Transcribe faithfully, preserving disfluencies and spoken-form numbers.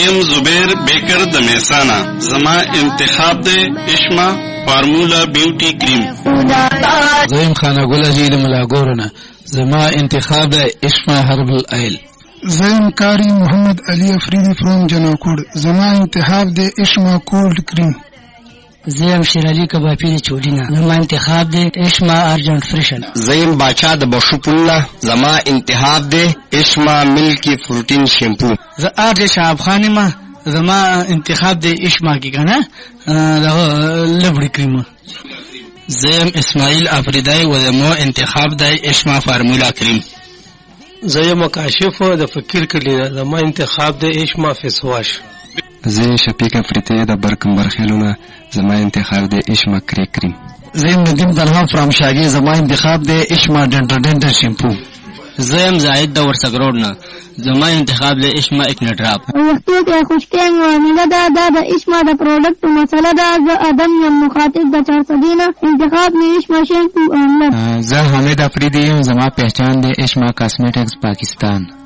زیم زبیر بیکر د میسانا زما انتخاب ده اشما فارمولا بیوٹی کریم. زیم خانه گل اجی د ملاګورنه زما انتخاب ده اشما هربل ایل. زیم کاری محمد علی افریدی فرام جناکوڑ زما انتخاب ده اشما کولد کریم. زیم شیرالی کبابی د چولینا زما انتخاب ده اشما ارجنٹ فریشن. زیم باچا د بشوپولا زما انتخاب ده اشما ملکی فروټین شیمپو. ز ارج شعب خانما زما انتخاب ده اشما کی کنه دغه لبړی کریم. زیم اسماعیل افریدی و زما انتخاب ده اشما فارمولا کریم. زیم کاشف د فکر کلی زما انتخاب ده اشما فیس واش. زه شفیق افریدی د برکم برخیلونه زما انتخاب ده اشما کری کریم. زیم ندیم درهم فرام شاگی زما انتخاب ده اشما ډنټر شیمپو. زیم زاید د ورسګروډ زما انتخاب له اشما اکنډراپ. وختو کې خوشکې معاملې ده دا د اشما د پروډکټ مسله ده. زه ادم یم مخاطب د چار سدینه انتخاب مې اشما شیمپو احمد. زه حامد افریدی یم زما پہچان ده اشما کاسمیټکس پاکستان.